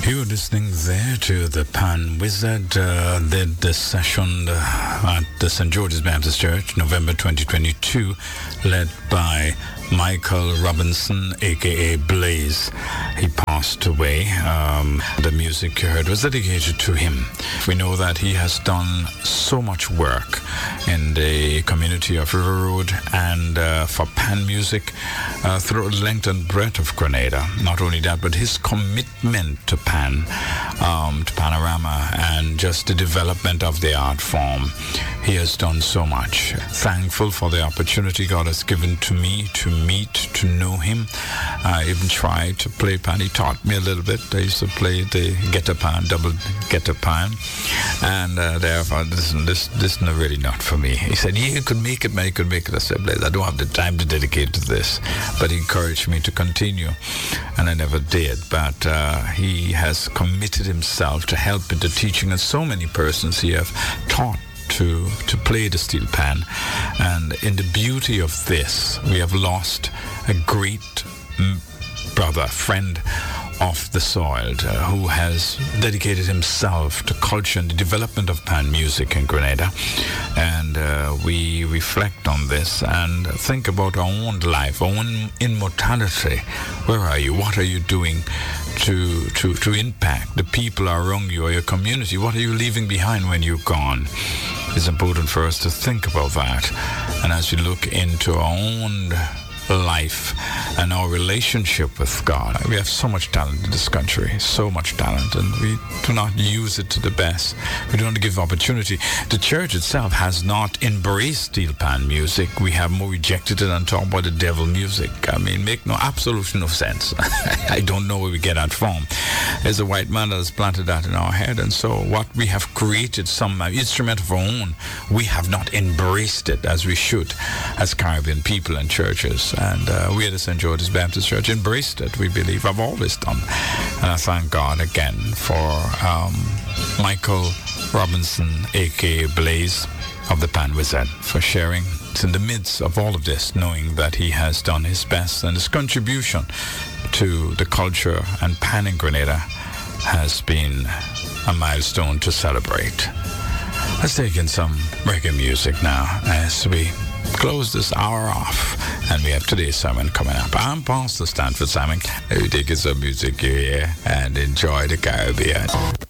You were listening there to the Pan Wizard. Did this session at the St. George's Baptist Church, November 2022, led by Michael Robinson, a.k.a. Blaze. He passed away. The music you heard was dedicated to him. We know that he has done so much work in the community of River Road and for pan music through the length and breadth of Grenada. Not only that, but his commitment to pan, to panorama, and just the development of the art form. He has done so much. Thankful for the opportunity God has given to me to meet, to know him. I even tried to play pan. He taught me a little bit. I used to play the guitar pan, double guitar pan, and therefore this is really not for me. He said, "Yeah, you could make it, man. You could make it." I said, "Blaze, I don't have the time to dedicate to this," but he encouraged me to continue, and I never did. But he has committed himself to helping, to teaching, and so many persons he have taught to play the steel pan. And in the beauty of this, we have lost a great brother, friend of the soil, who has dedicated himself to culture and the development of pan music in Grenada. And we reflect on this and think about our own life, our own immortality. Where are you? What are you doing to impact the people around you or your community? What are you leaving behind when you're gone? It's important for us to think about that. And as we look into our own life and our relationship with God, we have so much talent in this country, so much talent, and we do not use it to the best. We don't give opportunity. The church itself has not embraced steel pan music. We have more rejected it and talked about the devil music. I mean, absolutely no sense. I don't know where we get that from. There's a white man that has planted that in our head, and so what we have created, some instrument of our own, we have not embraced it as we should as Caribbean people and churches. And we at the St. George's Baptist Church embraced it, we believe. I've always done. And I thank God again for Michael Robinson, a.k.a. Blaze of the Pan Wizard, for sharing. It's in the midst of all of this, knowing that he has done his best, and his contribution to the culture and pan in Grenada has been a milestone to celebrate. Let's take in some reggae music now as we close this hour off, and we have today's sermon coming up. I'm Pastor Stanford Salmon. You take some music here and enjoy the Caribbean.